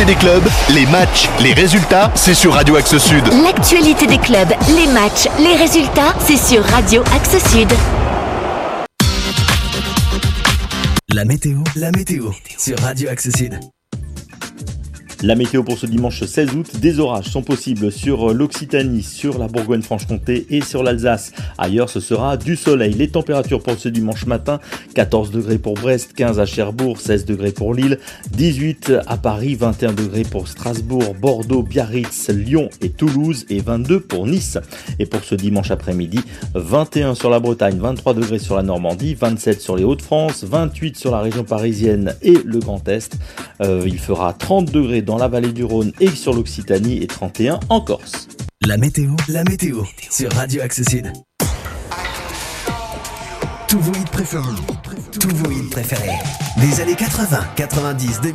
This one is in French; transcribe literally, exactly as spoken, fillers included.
des clubs, les matchs, les résultats, c'est sur Radio Axe Sud. L'actualité des clubs, les matchs, les résultats, c'est sur Radio Axe Sud. La météo, la météo, sur Radio Axe Sud. La météo pour ce dimanche seize août, des orages sont possibles sur l'Occitanie, sur la Bourgogne-Franche-Comté et sur l'Alsace. Ailleurs, ce sera du soleil. Les températures pour ce dimanche matin, quatorze degrés pour Brest, quinze à Cherbourg, seize degrés pour Lille, dix-huit à Paris, vingt et un degrés pour Strasbourg, Bordeaux, Biarritz, Lyon et Toulouse et vingt-deux pour Nice. Et pour ce dimanche après-midi, vingt et un sur la Bretagne, vingt-trois degrés sur la Normandie, vingt-sept sur les Hauts-de-France, vingt-huit sur la région parisienne et le Grand Est. Euh, il fera trente degrés dans la vallée du Rhône et sur l'Occitanie et trente et un en Corse. La météo, la météo, sur Radio Axe Sud. Tous vos hits préférés, tous vos hits préférés des années quatre-vingts, quatre-vingt-dix, deux mille.